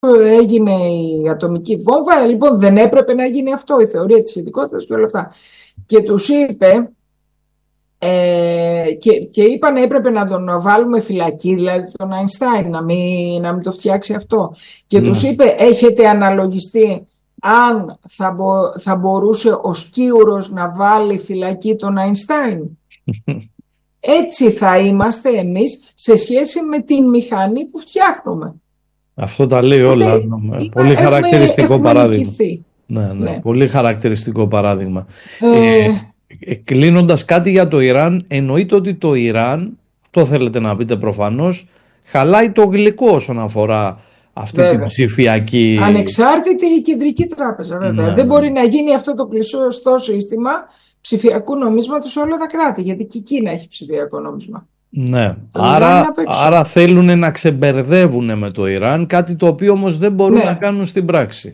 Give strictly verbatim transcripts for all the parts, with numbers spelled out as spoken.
έγινε η ατομική βόμβα, λοιπόν δεν έπρεπε να γίνει αυτό, η θεωρία της σχετικότητας και όλα αυτά. Και τους είπε, ε, και, και είπαν έπρεπε να τον βάλουμε φυλακή, δηλαδή τον Αϊνστάιν, να μην, να μην το φτιάξει αυτό. Και mm. τους είπε, έχετε αναλογιστεί αν θα, μπο, θα μπορούσε ο Σκίουρος να βάλει φυλακή τον Αϊνστάιν? Έτσι θα είμαστε εμείς σε σχέση με την μηχανή που φτιάχνουμε. Αυτό τα λέει όλα. Είπα, πολύ έχουμε, χαρακτηριστικό έχουμε παράδειγμα. Ναι, ναι, ναι. Πολύ χαρακτηριστικό παράδειγμα. Ε, ε, κλείνοντας κάτι για το Ιράν, εννοείται ότι το Ιράν, το θέλετε να πείτε προφανώς, χαλάει το γλυκό όσον αφορά αυτή την ψηφιακή... Ανεξάρτητη η κεντρική τράπεζα, βέβαια. Ναι, δεν ναι. μπορεί να γίνει αυτό το κλειστό σύστημα ψηφιακού νομίσματος σε όλα τα κράτη, γιατί και η Κίνα έχει ψηφιακό νόμισμα. Ναι, άρα, άρα θέλουν να ξεμπερδεύουν με το Ιράν, κάτι το οποίο όμως δεν μπορούν ναι. να κάνουν στην πράξη.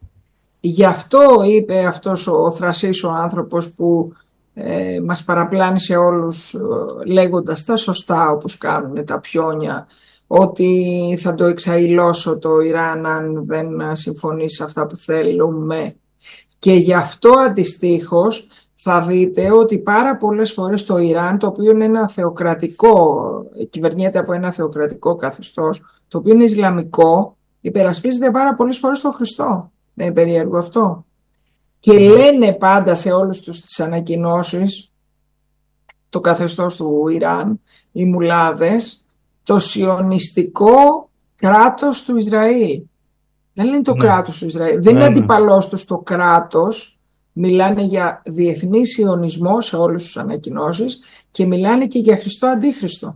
Γι' αυτό είπε αυτός ο θρασής ο άνθρωπος που ε, μας παραπλάνησε όλους ε, λέγοντας τα σωστά όπως κάνουν τα πιόνια, ότι θα το εξαϊλώσω το Ιράν αν δεν συμφωνήσει σε αυτά που θέλουμε. Και γι' αυτό αντιστοίχως θα δείτε ότι πάρα πολλές φορές το Ιράν, το οποίο είναι ένα θεοκρατικό, κυβερνιέται από ένα θεοκρατικό καθεστώς, το οποίο είναι Ισλαμικό, υπερασπίζεται πάρα πολλές φορές τον Χριστό. Δεν είναι περίεργο αυτό? Και λένε πάντα σε όλους τους τις ανακοινώσεις, το καθεστώς του Ιράν, οι μουλάδες, το σιωνιστικό κράτος του Ισραήλ. Δεν λένε το ναι. κράτος του Ισραήλ. Δεν ναι, είναι αντιπαλός τους το κράτος. Μιλάνε για διεθνή σιωνισμό σε όλες τις ανακοινώσεις και μιλάνε και για Χριστό Αντίχριστο.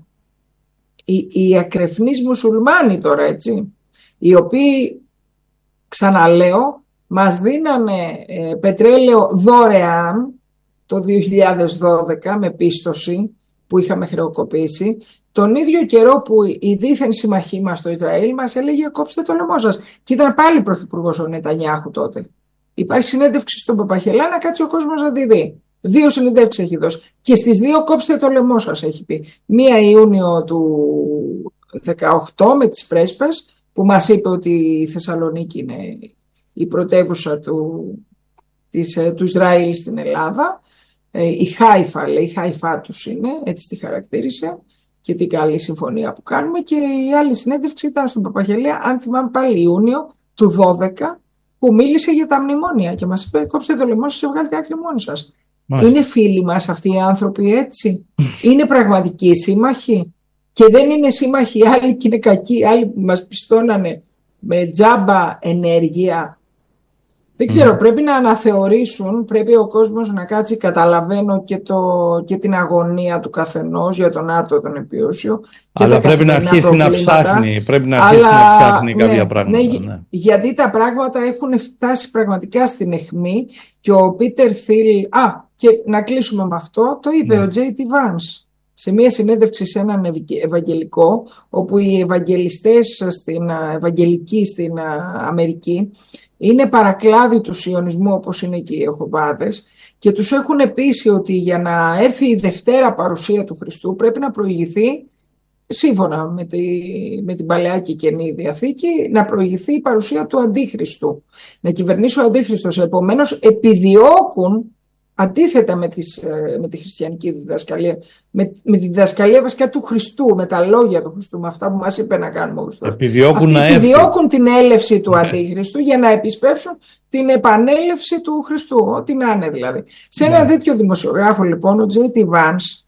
Οι, οι ακρεφνείς μουσουλμάνοι τώρα, έτσι, οι οποίοι, ξαναλέω, μας δίνανε ε, πετρέλαιο δωρεάν το δύο χιλιάδες δώδεκα με πίστοση που είχαμε χρεοκοπήσει, τον ίδιο καιρό που η δίθεν συμμαχή μας στο Ισραήλ μας έλεγε κόψτε το λαιμό σας. Και ήταν πάλι πρωθυπουργός ο Νετανιάχου τότε. Υπάρχει συνέντευξη στον Παπαχελά να κάτσει ο κόσμος να τη δει. Δύο συνεντεύξεις έχει δώσει. Και στις δύο κόψτε το λαιμό σας έχει πει. Μία Ιούνιο του δεκαοκτώ με τις πρέσπες που μας είπε ότι η Θεσσαλονίκη είναι η πρωτεύουσα του, της, του Ισραήλ στην Ελλάδα. Η Χάιφα, λέει, η Χάιφά τους είναι, έτσι τη χαρακτήρισε. Και την καλή συμφωνία που κάνουμε. Και η άλλη συνέντευξη ήταν στον Παπαχελέα, αν θυμάμαι πάλι Ιούνιο του δώδεκα, που μίλησε για τα μνημόνια και μας είπε κόψτε το λαιμό σας και βγάλετε άκρη μόνοι σας. Μάλιστα. Είναι φίλοι μας αυτοί οι άνθρωποι, έτσι? Είναι πραγματικοί σύμμαχοι? Και δεν είναι σύμμαχοι άλλοι και είναι κακοί, άλλοι που μας πιστώνανε με τζάμπα ενέργεια? Δεν ξέρω, mm. πρέπει να αναθεωρήσουν, πρέπει ο κόσμος να κάτσει, καταλαβαίνω και, το, και την αγωνία του καθενός για τον άρτο τον επιώσιο. Αλλά πρέπει να αρχίσει να ψάχνει, πρέπει να αρχίσει αλλά, να ψάχνει κάποια ναι, πράγματα. Ναι, ναι. Γιατί τα πράγματα έχουν φτάσει πραγματικά στην αιχμή και ο Πίτερ Θιλ, α, και να κλείσουμε με αυτό, το είπε ναι. ο Τζέι Τι Vance σε μια συνέντευξη σε έναν ευαγγελικό, όπου οι ευαγγελιστές στην, ευαγγελικοί στην Αμερική είναι παρακλάδι του σιωνισμού όπως είναι και οι Ιεχωβάδες και τους έχουν πείσει ότι για να έρθει η Δευτέρα παρουσία του Χριστού πρέπει να προηγηθεί, σύμφωνα με, τη, με την Παλαιά και Καινή Διαθήκη, να προηγηθεί η παρουσία του Αντίχριστου. Να κυβερνήσει ο Αντίχριστος. Επομένως επιδιώκουν, αντίθετα με, τις, με τη χριστιανική διδασκαλία, με, με τη διδασκαλία βασικά του Χριστού, με τα λόγια του Χριστού, με αυτά που μας είπε να κάνουμε ο Χριστός. Επιδιώκουν, Αυτοί επιδιώκουν την έλευση του Αντίχριστου για να επισπεύσουν την επανέλευση του Χριστού, ό,τι να είναι δηλαδή. Σε ένα τέτοιο δημοσιογράφο λοιπόν, ο Τζέι Τι Vance,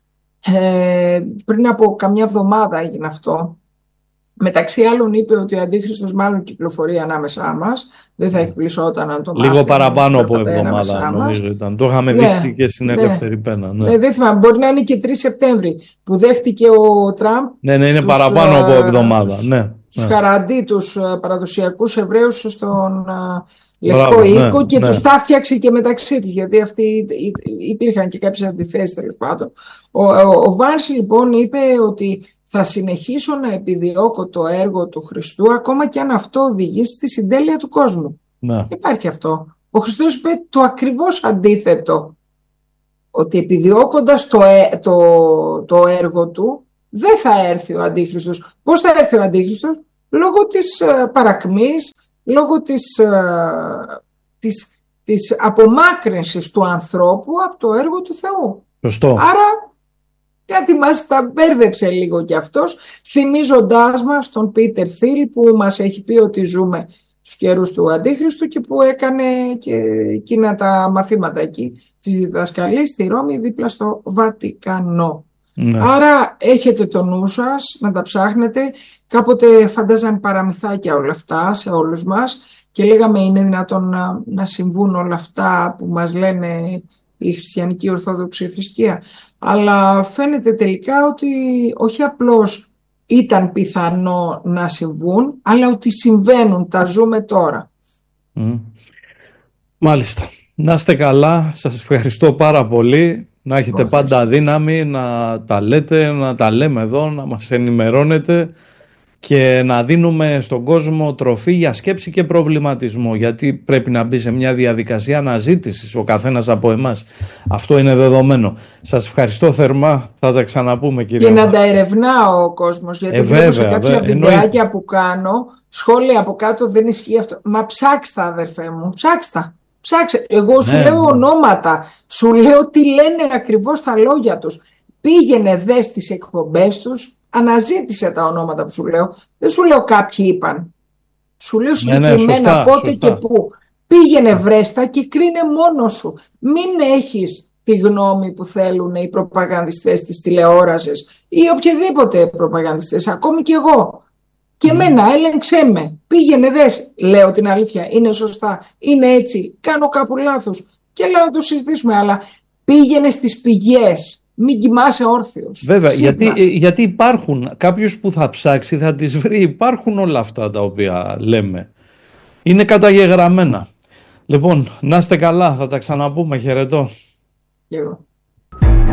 ε, πριν από καμιά εβδομάδα έγινε αυτό, μεταξύ άλλων είπε ότι ο Αντίχριστος μάλλον κυκλοφορεί ανάμεσά μας, δεν θα εκπλησόταν αν το μάθει. Λίγο παραπάνω από εβδομάδα νομίζω ήταν. Το είχαμε ναι, δείξει και στην ελεύθερη ναι, πένα. Ναι. Ναι, δεν θυμάμαι, μπορεί να είναι και τρεις Σεπτέμβρη που δέχτηκε ο Τραμπ. Ναι, ναι, είναι τους, παραπάνω από εβδομάδα. Τους, ναι, τους ναι. χαραντί, τους παραδοσιακούς Εβραίους στον Λευκό Μπράβο, Οίκο ναι, και ναι. τους τα φτιάξει και μεταξύ τους, γιατί αυτοί υπήρχαν και κάποιες αντιθέσεις τέλος πάντων. Ο, ο, ο Βάνς λοιπόν είπε ότι θα συνεχίσω να επιδιώκω το έργο του Χριστού ακόμα και αν αυτό οδηγήσει στη συντέλεια του κόσμου. Ναι. Υπάρχει αυτό. Ο Χριστός είπε το ακριβώς αντίθετο. Ότι επιδιώκοντας το, το, το έργο του δεν θα έρθει ο Αντίχριστος. Πώς θα έρθει ο Αντίχριστος? λόγω της ε, παρακμής, λόγω της, ε, της, της απομάκρυνσης του ανθρώπου από το έργο του Θεού. Σωστό. Άρα κάτι μας τα μπέρδεψε λίγο κι αυτός, θυμίζοντάς μας τον Πίτερ Θιλ που μας έχει πει ότι ζούμε στους καιρούς του Αντίχριστου και που έκανε και εκείνα τα μαθήματα εκεί της διδασκαλής στη Ρώμη δίπλα στο Βατικανό. Ναι. Άρα έχετε το νου σας να τα ψάχνετε. Κάποτε φαντάζαν παραμυθάκια όλα αυτά σε όλους μας και λέγαμε είναι δυνατόν να, να συμβούν όλα αυτά που μας λένε η χριστιανική ορθόδοξη θρησκεία. Αλλά φαίνεται τελικά ότι όχι απλώς ήταν πιθανό να συμβούν, αλλά ότι συμβαίνουν, τα ζούμε τώρα. Mm. Μάλιστα. Να είστε καλά, σας ευχαριστώ πάρα πολύ. Να έχετε ευχαριστώ. Πάντα δύναμη, να τα λέτε, να τα λέμε εδώ, να μας ενημερώνετε και να δίνουμε στον κόσμο τροφή για σκέψη και προβληματισμό, γιατί πρέπει να μπει σε μια διαδικασία αναζήτησης ο καθένας από εμάς. Αυτό είναι δεδομένο. Σας ευχαριστώ θερμά, θα τα ξαναπούμε κύριε. Και να τα ερευνά ο κόσμος, γιατί ε, βέβαια, σε κάποια βέβαια, βιντεάκια εννοεί... που κάνω, σχόλια από κάτω δεν ισχύει αυτό. Μα ψάξτε αδερφέ μου, ψάξτε. Ψάξε. Εγώ σου ναι, λέω ναι. ονόματα, σου λέω τι λένε ακριβώς τα λόγια τους. Πήγαινε δε στις εκπομπές τους, αναζήτησε τα ονόματα που σου λέω. Δεν σου λέω κάποιοι είπαν. Σου λέω συγκεκριμένα ναι, ναι, σωστά, πότε σωστά. Και πού. Πήγαινε βρέστα και κρίνε μόνος σου. Μην έχεις τη γνώμη που θέλουν οι προπαγανδιστές της τηλεόρασης ή οποιοδήποτε προπαγανδιστές, ακόμη και εγώ. Και mm. εμένα έλεγξέ με. Πήγαινε δες, λέω την αλήθεια, είναι σωστά, είναι έτσι, κάνω κάπου λάθος. Και λέω να το συζητήσουμε, αλλά πήγαινε στις πηγές. Μην κοιμάσαι όρθιος. Βέβαια, γιατί, γιατί υπάρχουν κάποιος που θα ψάξει, θα τις βρει. Υπάρχουν όλα αυτά τα οποία λέμε. Είναι καταγεγραμμένα. Λοιπόν, να είστε καλά, θα τα ξαναπούμε. Χαιρετώ. Και εγώ.